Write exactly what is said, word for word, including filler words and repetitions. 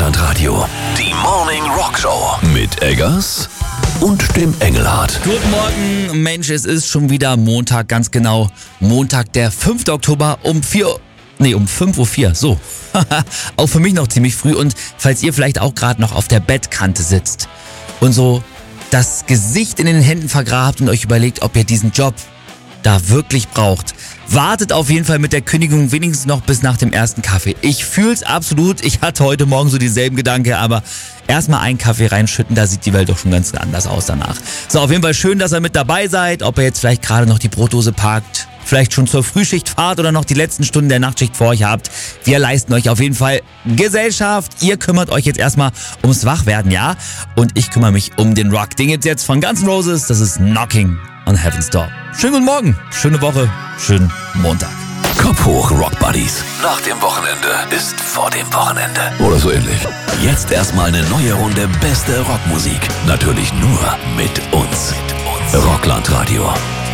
Rockland Radio. Die Morning Rock Show mit Eggers und dem Engelhardt. Guten Morgen, Mensch, es ist schon wieder Montag, ganz genau. Montag, der fünfte Oktober um vier Uhr. Nee, um fünf Uhr vier, so. Auch für mich noch ziemlich früh und falls ihr vielleicht auch gerade noch auf der Bettkante sitzt und so das Gesicht in den Händen vergrabt und euch überlegt, ob ihr diesen Job da wirklich braucht. Wartet auf jeden Fall mit der Kündigung wenigstens noch bis nach dem ersten Kaffee. Ich fühl's absolut. Ich hatte heute Morgen so dieselben Gedanken, aber erstmal einen Kaffee reinschütten, da sieht die Welt doch schon ganz anders aus danach. So, auf jeden Fall schön, dass ihr mit dabei seid. Ob ihr jetzt vielleicht gerade noch die Brotdose parkt, vielleicht schon zur Frühschicht fahrt oder noch die letzten Stunden der Nachtschicht vor euch habt. Wir leisten euch auf jeden Fall Gesellschaft. Ihr kümmert euch jetzt erstmal ums Wachwerden, ja? Und ich kümmere mich um den Rock. Den gibt's jetzt von Guns N' Roses. Das ist Knocking on Heaven's Door. Schönen guten Morgen, schöne Woche, schönen Montag. Kopf hoch, Rock Buddies. Nach dem Wochenende ist vor dem Wochenende. Oder so ähnlich. Jetzt erstmal eine neue Runde beste Rockmusik. Natürlich nur mit uns. Rockland Radio.